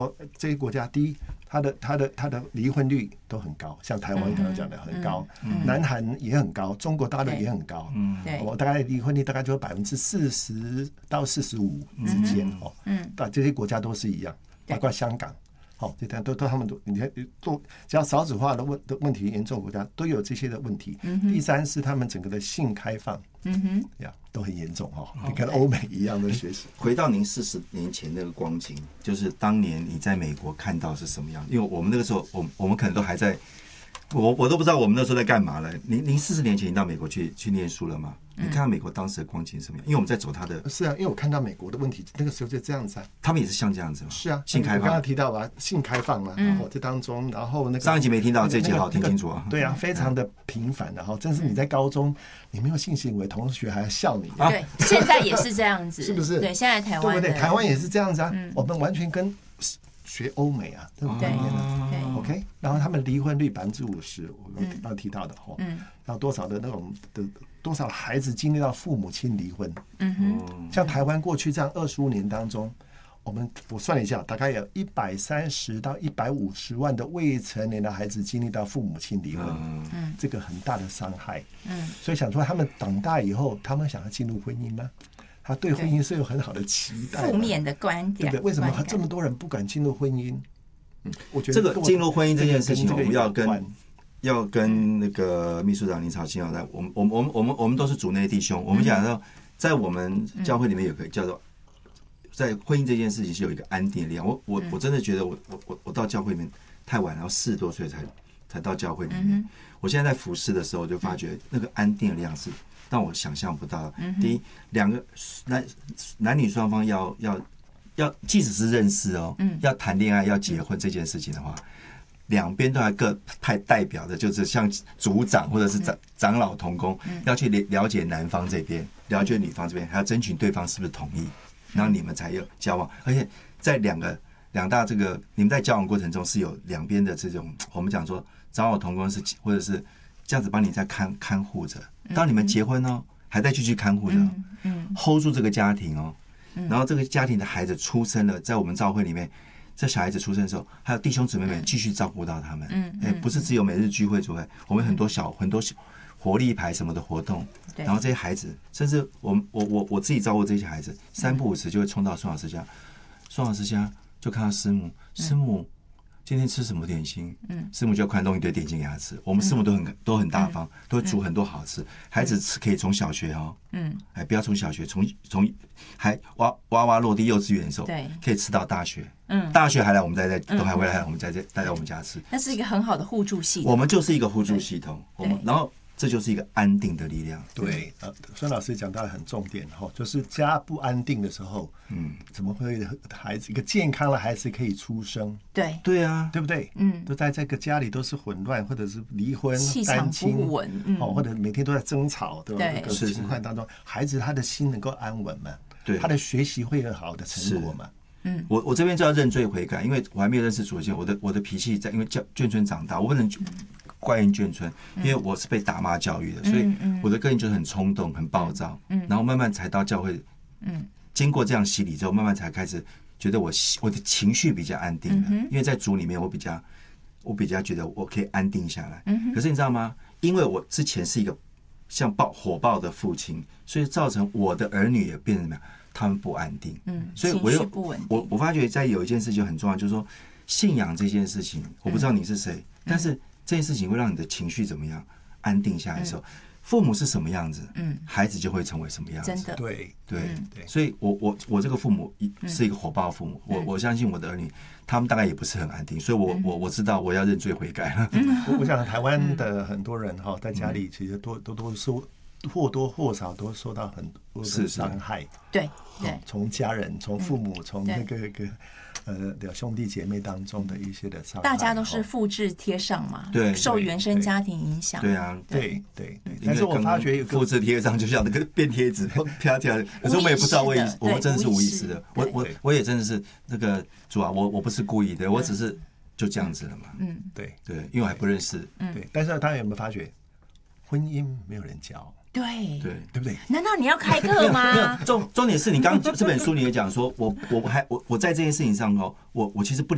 这些国家，第一，它的离婚率都很高，像台湾刚刚讲的很高，南韩也很高，中国大陆也很高，我大概离婚率大概就40%到45%之间这些国家都是一样，包括香港。这都他们都，你看，只要少子化的问题严重国家都有这些的问题。第三是他们整个的性开放，都很严重你跟欧美一样的学习。 回到您40年前那个光景，就是当年你在美国看到是什么样？因为我们那个时候，我们可能都还在，我都不知道我们那时候在干嘛了。您40年前你到美国去念书了吗？你看到美国当时的光景是什么样？因为我们在走他的， 是啊，因为我看到美国的问题，那个时候就这样子啊。 他们也是像这样子吗？ 是啊， 性开放。 我刚刚提到吧，性开放嘛，然后这当中，然后那个上一集没听到，这一集好听清楚啊。 对啊，非常的频繁的真是你在高中你没有性行为，同学还要笑你。 对，现在也是这样子， 是不是？ 对，现在台湾对不对？台湾也是这样子啊，我们完全跟学欧美啊，这种概念啊。OK， 然后他们离婚率50%，我刚刚提到的然后多少的那种的多少孩子经历到父母亲离婚，像台湾过去这样25年当中，我算了一下，大概有130到150万的未成年的孩子经历到父母亲离婚，这个很大的伤害。所以想说他们长大以后，他们想要进入婚姻吗？他对婚姻是有很好的期待， 负面的观点， 对不对？为什么这么多人不敢进入婚姻？我觉得这个进入婚姻这件事情，我们要跟那个秘书长林朝清要在，我们都是主内弟兄，我们讲到在我们教会里面有个叫做，在婚姻这件事情是有一个安定的力量。我真的觉得我到教会里面太晚，然后40多岁才到教会里面。我现在在服侍的时候，我就发觉那个安定的力量是让我想象不到的。第一，两个男女双方要，即使是认识要谈恋爱要结婚这件事情的话，两边都还各派代表的，就是像组长或者是长老同工，要去了解男方这边，了解女方这边，还要争取对方是不是同意，然后你们才有交往。而且在两大这个你们在交往过程中是有两边的这种，我们讲说长老同工是或者是这样子帮你在看护着，当你们结婚还在继续看护着，hold 住这个家庭然后这个家庭的孩子出生了，在我们教会里面，在小孩子出生的时候，还有弟兄姊妹们继续照顾到他们。不是只有每日聚会主会，我们很多活力牌什么的活动，然后这些孩子，甚至我自己照顾这些孩子，3不5时就会冲到宋老师家，宋老师家就看到师母今天吃什么点心？师母就快弄一堆点心给他吃。我们师母都很大方，都会煮很多好吃。孩子可以从小学不要从小学，从还娃落地幼稚园的时候，可以吃到大学。大学还来我们都还会来我们待在我们家吃。 那是一个很好的互助系统。 我们就是一个互助系统。然后这就是一个安定的力量。 对，孙老师讲到了很重点就是家不安定的时候，怎么会孩子一个健康的孩子可以出生？ 对啊， 对不对？都在这个家里都是混乱，或者是离婚、 气场不稳， 或者每天都在争吵，对吧？ 对， 各个情况当中，孩子他的心能够安稳嘛？对，他的学习会有好的成果嘛？ 我这边就要认罪悔改，因为我还没有认识主之前，我的脾气在因为眷村长大，我不能怪人眷村，因为我是被打骂教育的，所以我的个性就是很冲动、很暴躁，然后慢慢才到教会，经过这样洗礼之后，慢慢才开始觉得我的情绪比较安定了，因为在主里面我比较觉得我可以安定下来。可是你知道吗？因为我之前是一个像火爆的父亲，所以造成我的儿女也变成怎么样？他们不安定，所以我发觉在有一件事就很重要，就是说信仰这件事情，我不知道你是谁，但是这件事情会让你的情绪怎么样安定下来的时候，父母是什么样子，孩子就会成为什么样子。 真的， 对， 所以我这个父母是一个火爆的父母，我相信我的儿女他们大概也不是很安定，所以我知道我要认罪悔改了。 我想台湾的很多人在家里其实都受或多或少都受到很多的伤害， 对， 从家人、从父母、从那个兄弟姐妹当中的一些的伤害， 大家都是复制贴上嘛， 对， 受原生家庭影响， 对啊， 对。但是我发觉有复制贴上就像那个便贴纸啪啪，可是我们也不知道我们真的是无意识的，我也真的是那个主啊，我不是故意的，我只是就这样子了嘛，对，因为我还不认识， 对，但是他有没有发觉，婚姻没有人教？ 对不对？ 难道你要开课吗？ 重点是你刚刚这本书你也讲说，我在这件事情上我其实不